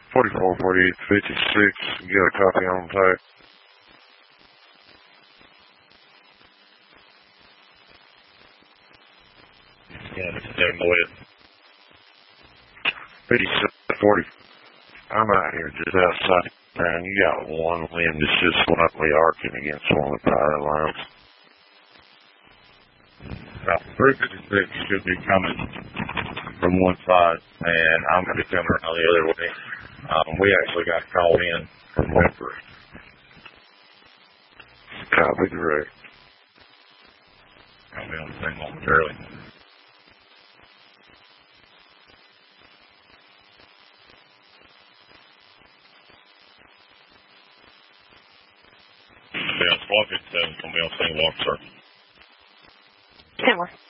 44, 48, 56. Get a copy on tape. Yeah, this is Devin Boyd. 57, 40. I'm out here just outside the town. You got one limb that's just slightly arcing against one of the power lines. About 356 should be coming from one side, and I'm going to be coming around the other way. We actually got called in from Winfrey. Copy direct. I'll be on the scene momentarily. Squad 57 is going to be on scene, walk, sir. 10-1.